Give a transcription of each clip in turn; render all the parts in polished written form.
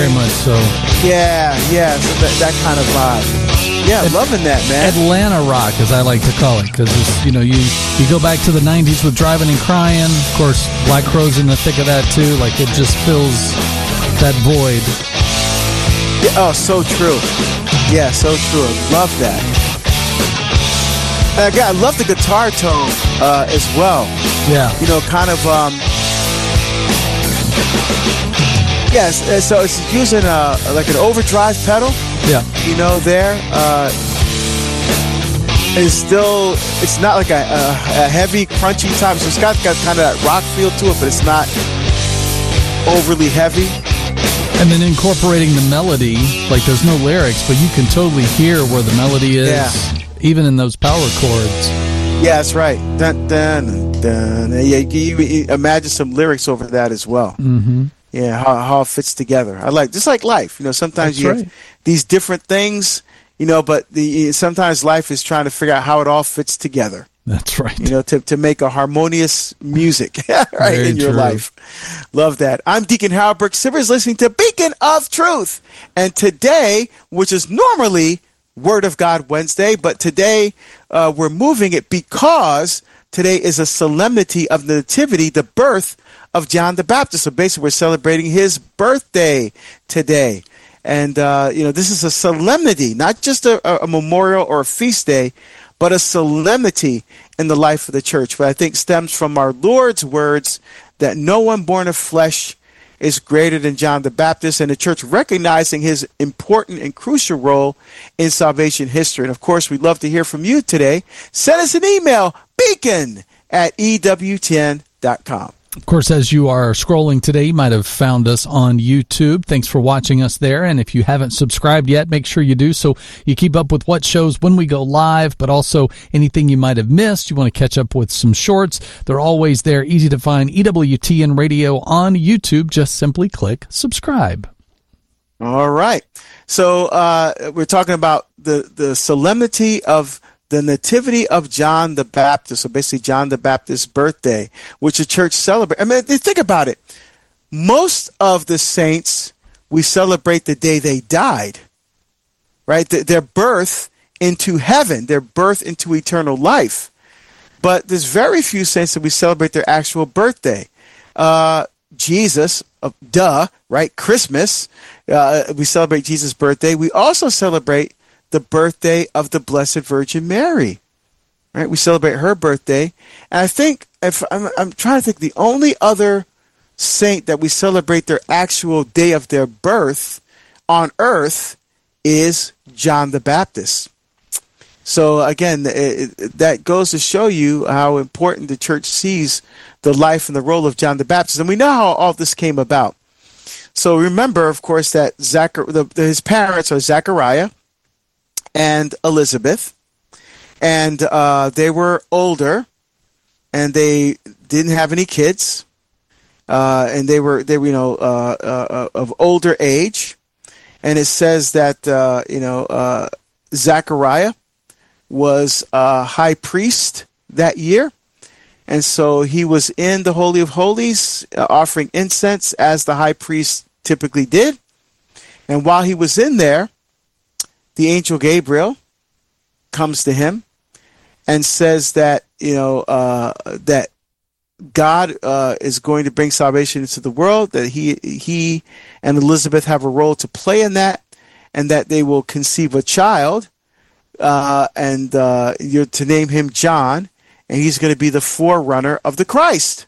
Very much so. Yeah, so that kind of vibe. Yeah, loving that, man. Atlanta rock, as I like to call it, because you go back to the 90s with Driving and Crying. Of course, Black Crowes in the thick of that too. Like, it just fills that void. Yeah, oh, so true. Yeah, so true. Love that. I love the guitar tone as well. Yeah. Kind of. Yes, so it's using like an overdrive pedal. Yeah. There. It's not like a heavy, crunchy type. So it's got kind of that rock feel to it, but it's not overly heavy. And then incorporating the melody, like there's no lyrics, but you can totally hear where the melody is, even in those power chords. Yeah, that's right. Dun, dun, dun. Yeah, you imagine some lyrics over that as well. Mm-hmm. Yeah, how it fits together. I like, just like life. Sometimes you have these different things, but sometimes life is trying to figure out how it all fits together. That's right. To make a harmonious music in your life. Love that. I'm Deacon Harold Burke Sivers, listening to Beacon of Truth. And today, which is normally Word of God Wednesday, but today we're moving it because today is a solemnity of the Nativity, the birth of John the Baptist. So basically, we're celebrating his birthday today. And, this is a solemnity, not just a memorial or a feast day, but a solemnity in the life of the church, but I think stems from our Lord's words that no one born of flesh is greater than John the Baptist, and the church recognizing his important and crucial role in salvation history. And of course, we'd love to hear from you today. Send us an email, beacon@ewtn.com. Of course, as you are scrolling today, you might have found us on YouTube. Thanks for watching us there. And if you haven't subscribed yet, make sure you do so you keep up with what shows when we go live, but also anything you might have missed. You want to catch up with some shorts. They're always there. Easy to find. EWTN Radio on YouTube. Just simply click subscribe. All right. So we're talking about the solemnity of the Nativity of John the Baptist, so basically John the Baptist's birthday, which the church celebrates. I mean, think about it. Most of the saints, we celebrate the day they died, right? Their birth into heaven, their birth into eternal life. But there's very few saints that we celebrate their actual birthday. Jesus, right? Christmas, we celebrate Jesus' birthday. We also celebrate the birthday of the Blessed Virgin Mary, right? We celebrate her birthday. And I think, I'm trying to think, the only other saint that we celebrate their actual day of their birth on earth is John the Baptist. So again, that goes to show you how important the church sees the life and the role of John the Baptist. And we know how all this came about. So remember, of course, that his parents are Zechariah and Elizabeth, and they were older, and they didn't have any kids, and they were of older age, and it says that Zechariah was high priest that year, and so he was in the Holy of Holies offering incense as the high priest typically did, and while he was in there, the angel Gabriel comes to him and says that that God is going to bring salvation into the world, that he and Elizabeth have a role to play in that, and that they will conceive a child, and you're to name him John, and he's going to be the forerunner of the Christ.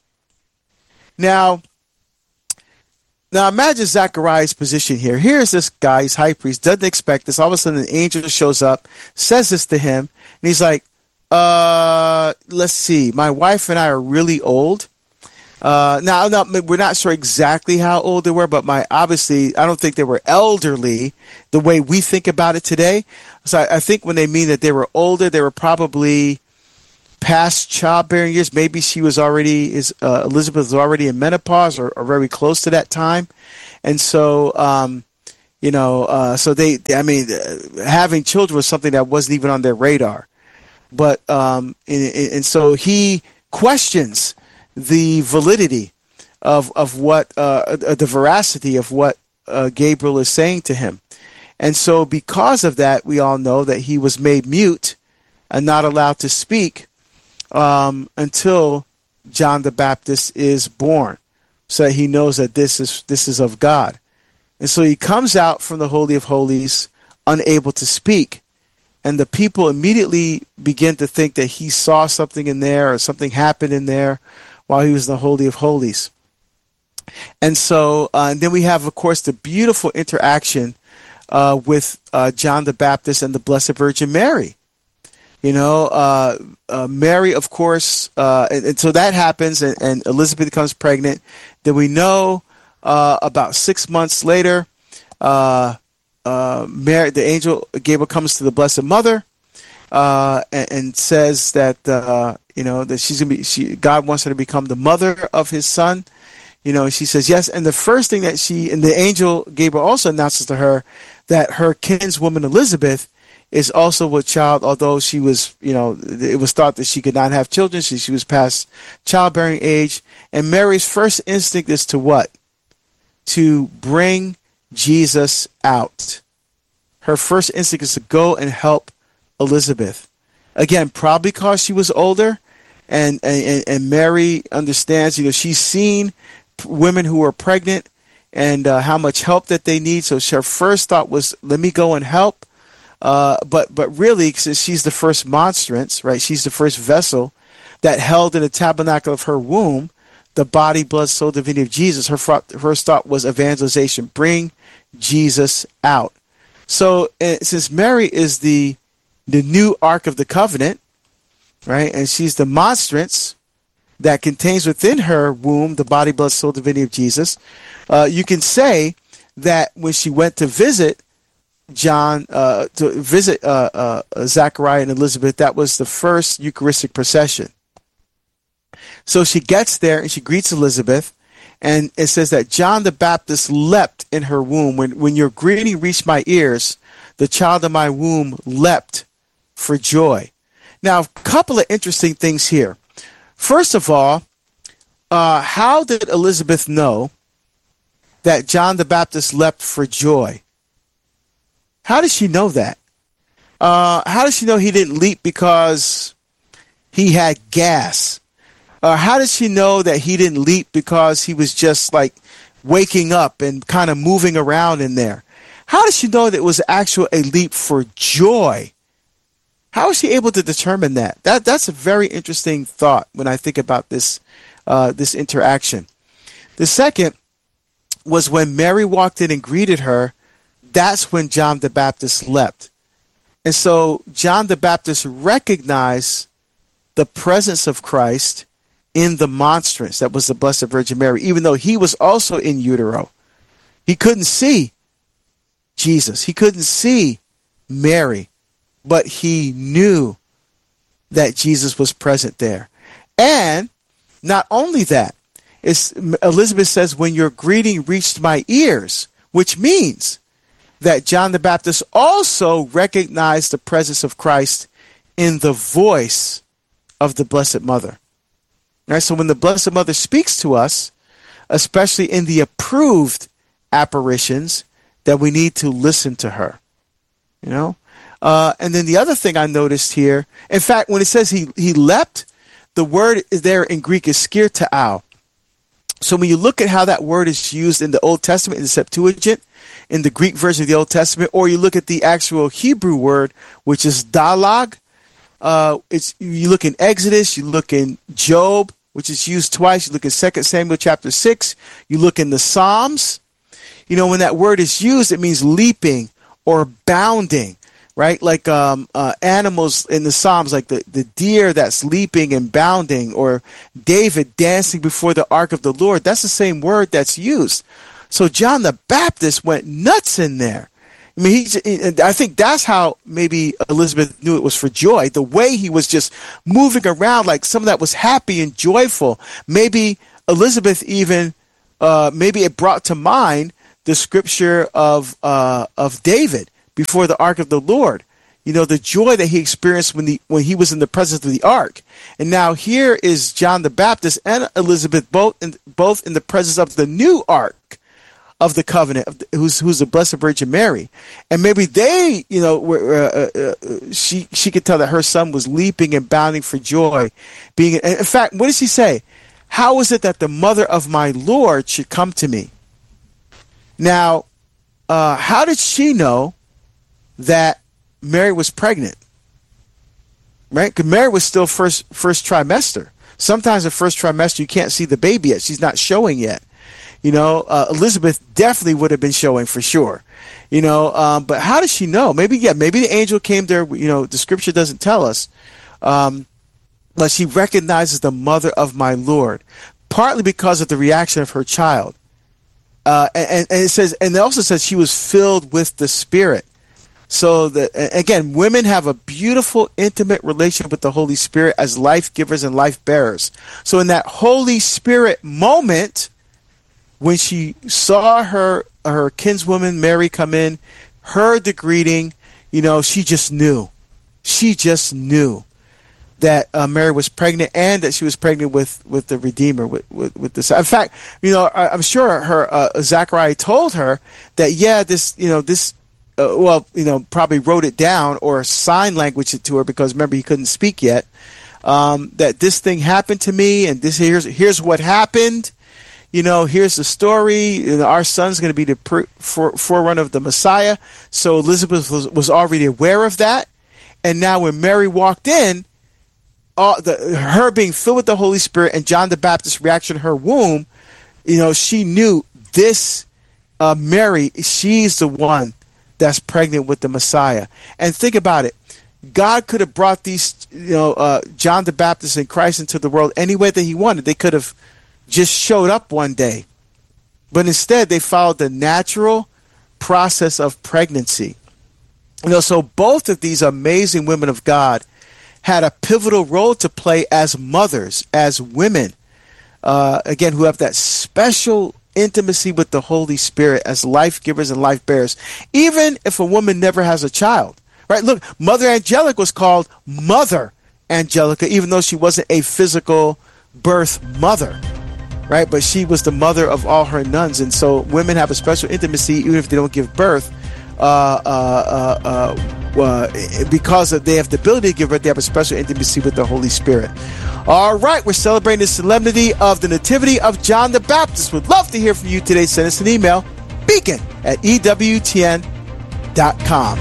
Now imagine Zechariah's position here. Here's this guy, he's high priest, doesn't expect this. All of a sudden, an angel shows up, says this to him, and he's like, let's see, my wife and I are really old. Now, we're not sure exactly how old they were, but obviously, I don't think they were elderly the way we think about it today. So I think when they mean that they were older, they were probably past childbearing years. Maybe she was Elizabeth was already in menopause or very close to that time. And so, so having children was something that wasn't even on their radar. But, and so he questions the validity of what, the veracity of what Gabriel is saying to him. And so because of that, we all know that he was made mute and not allowed to speak until John the Baptist is born, so that he knows that this is of God. And so he comes out from the Holy of Holies unable to speak. And the people immediately begin to think that he saw something in there or something happened in there while he was in the Holy of Holies. And so and then we have, of course, the beautiful interaction with John the Baptist and the Blessed Virgin Mary. Mary, of course, and so that happens, and Elizabeth becomes pregnant. Then we know about 6 months later, Mary, the angel Gabriel, comes to the Blessed Mother and says that that she's gonna be. God wants her to become the mother of His Son. She says yes, and the first thing that the angel Gabriel also announces to her that her kinswoman Elizabeth is also with child, although she was, it was thought that she could not have children. She was past childbearing age. And Mary's first instinct is to what? To bring Jesus out. Her first instinct is to go and help Elizabeth. Again, probably because she was older, and Mary understands, she's seen women who are pregnant and how much help that they need. So her first thought was, let me go and help. But really, since she's the first monstrance, right? She's the first vessel that held in the tabernacle of her womb the body, blood, soul, divinity of Jesus. Her first thought was evangelization. Bring Jesus out. So since Mary is the new Ark of the Covenant, right? And she's the monstrance that contains within her womb the body, blood, soul, divinity of Jesus. You can say that when she went to visit John, to visit Zachariah and Elizabeth, that was the first Eucharistic procession. So she gets there and she greets Elizabeth, and it says that John the Baptist leapt in her womb. When your greeting reached my ears, the child of my womb leapt for joy. Now, a couple of interesting things here. First of all, how did Elizabeth know that John the Baptist leapt for joy? How does she know that? How does she know he didn't leap because he had gas? How does she know that he didn't leap because he was just like waking up and kind of moving around in there? How does she know that it was actually a leap for joy? How is she able to determine that? That's a very interesting thought when I think about this interaction. The second was when Mary walked in and greeted her. That's when John the Baptist leapt. And so John the Baptist recognized the presence of Christ in the monstrance that was the Blessed Virgin Mary, even though he was also in utero. He couldn't see Jesus. He couldn't see Mary, but he knew that Jesus was present there. And not only that, Elizabeth says, when your greeting reached my ears, which means that John the Baptist also recognized the presence of Christ in the voice of the Blessed Mother. All right, so when the Blessed Mother speaks to us, especially in the approved apparitions, that we need to listen to her. And then the other thing I noticed here, in fact, when it says he leapt, the word there in Greek is skirtao. So when you look at how that word is used in the Old Testament, in the Septuagint, in the Greek version of the Old Testament, or you look at the actual Hebrew word, which is dalag. You look in Exodus, you look in Job, which is used twice. You look in 2 Samuel chapter 6. You look in the Psalms. When that word is used, it means leaping or bounding, right? Like animals in the Psalms, like the deer that's leaping and bounding, or David dancing before the ark of the Lord. That's the same word that's used. So John the Baptist went nuts in there. I mean, I think that's how maybe Elizabeth knew it was for joy. The way he was just moving around, like some of that was happy and joyful. Maybe Elizabeth even, maybe it brought to mind the scripture of David before the ark of the Lord. The joy that he experienced when he was in the presence of the ark. And now here is John the Baptist and Elizabeth both in the presence of the new ark of the covenant, who's the Blessed Virgin Mary. And maybe they, she could tell that her son was leaping and bounding for joy. In fact, what does she say? How is it that the mother of my Lord should come to me? Now, how did she know that Mary was pregnant? Right? Because Mary was still first trimester. Sometimes the first trimester, you can't see the baby yet. She's not showing yet. Elizabeth definitely would have been showing for sure. But how does she know? Maybe the angel came there. The scripture doesn't tell us. But she recognizes the mother of my Lord, partly because of the reaction of her child. And it says, and it also says she was filled with the Spirit. So again, women have a beautiful, intimate relationship with the Holy Spirit as life givers and life bearers. So in that Holy Spirit moment, when she saw her kinswoman Mary come in, heard the greeting, she just knew. She just knew that Mary was pregnant and that she was pregnant with the Redeemer, with this. In fact, I'm sure her Zachariah told her that this. Probably wrote it down or sign language it to her, because remember, he couldn't speak yet, that this thing happened to me, and here's what happened. Here's the story. Our son's going to be the forerunner of the Messiah. So Elizabeth was already aware of that. And now when Mary walked in, her being filled with the Holy Spirit and John the Baptist's reaction to her womb, she knew this Mary, she's the one that's pregnant with the Messiah. And think about it. God could have brought these, John the Baptist and Christ into the world any way that he wanted. They could have just showed up one day. But instead, they followed the natural process of pregnancy. So both of these amazing women of God had a pivotal role to play as mothers, as women, again, who have that special intimacy with the Holy Spirit as life givers and life bearers, even if a woman never has a child. Right? Look, Mother Angelica was called Mother Angelica, even though she wasn't a physical birth mother. Right? But she was the mother of all her nuns. And so women have a special intimacy, even if they don't give birth, because they have the ability to give birth, they have a special intimacy with the Holy Spirit. All right, we're celebrating the solemnity of the Nativity of John the Baptist. Would love to hear from you today. Send us an email, beacon@ewtn.com.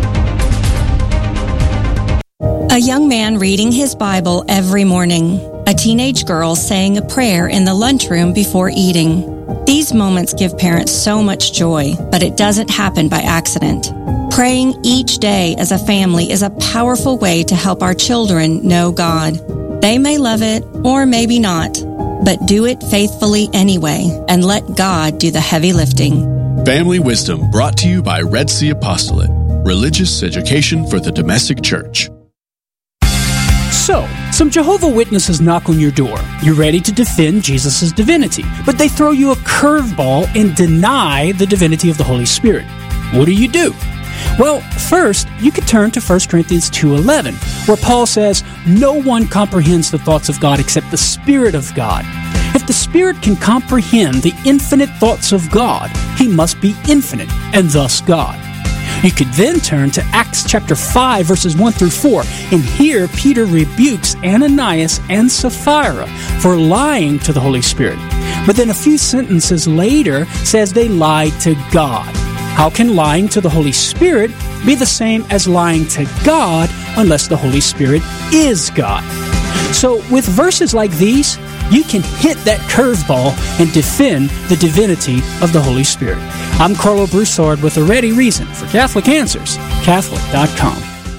A young man reading his Bible every morning. A teenage girl saying a prayer in the lunchroom before eating. These moments give parents so much joy, but it doesn't happen by accident. Praying each day as a family is a powerful way to help our children know God. They may love it or maybe not, but do it faithfully anyway and let God do the heavy lifting. Family Wisdom brought to you by Red Sea Apostolate, religious education for the domestic church. So, some Jehovah Witnesses knock on your door. You're ready to defend Jesus' divinity, but they throw you a curveball and deny the divinity of the Holy Spirit. What do? Well, first, you could turn to 1 Corinthians 2:11, where Paul says, "No one comprehends the thoughts of God except the Spirit of God." If the Spirit can comprehend the infinite thoughts of God, He must be infinite, and thus God. You could then turn to Acts chapter 5, verses 1 through 4, and here Peter rebukes Ananias and Sapphira for lying to the Holy Spirit. But then a few sentences later says they lied to God. How can lying to the Holy Spirit be the same as lying to God unless the Holy Spirit is God? So with verses like these, you can hit that curveball and defend the divinity of the Holy Spirit. I'm Carlo Broussard with a ready reason for Catholic Answers, Catholic.com.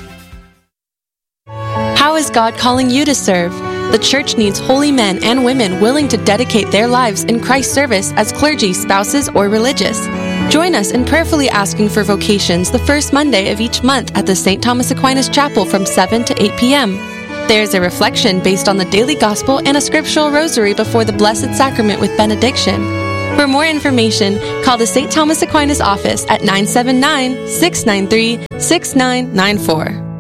How is God calling you to serve? The Church needs holy men and women willing to dedicate their lives in Christ's service as clergy, spouses, or religious. Join us in prayerfully asking for vocations the first Monday of each month at the St. Thomas Aquinas Chapel from 7 to 8 p.m. There's a reflection based on the daily gospel and a scriptural rosary before the Blessed Sacrament with benediction. For more information, call the St. Thomas Aquinas office at 979-693-6994.